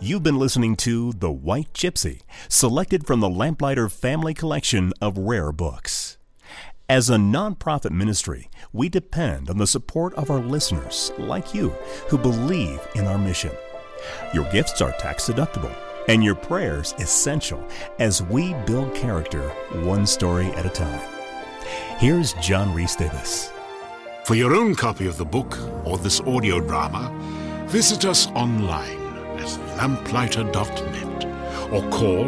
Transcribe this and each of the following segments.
You've been listening to The White Gypsy, selected from the Lamplighter Family Collection of rare books. As a nonprofit ministry, we depend on the support of our listeners, like you, who believe in our mission. Your gifts are tax-deductible, and your prayers essential as we build character one story at a time. Here's John Rhys-Davies. For your own copy of the book or this audio drama, visit us online at lamplighter.net or call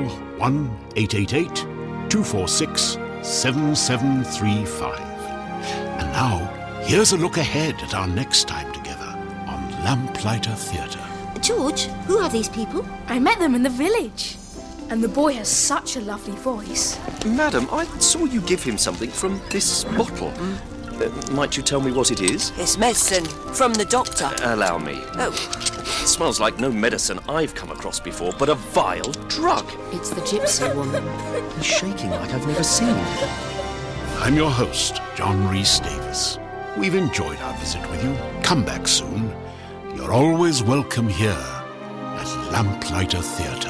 1-888-246-7735. And now, here's a look ahead at our next time together on Lamplighter Theatre. George, who are these people? I met them in the village. And the boy has such a lovely voice. Madam, I saw you give him something from this bottle. Might you tell me what it is? It's medicine from the doctor. Allow me. Oh. It smells like no medicine I've come across before, but a vile drug. It's the gypsy woman. He's shaking like I've never seen. I'm your host, John Rhys-Davies. We've enjoyed our visit with you. Come back soon. You're always welcome here at Lamplighter Theatre.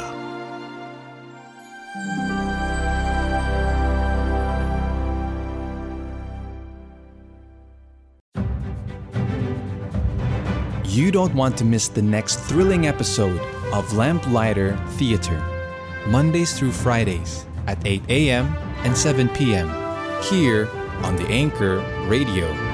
You don't want to miss the next thrilling episode of Lamplighter Theatre, Mondays through Fridays at 8 a.m. and 7 p.m. here on the Anchor Radio.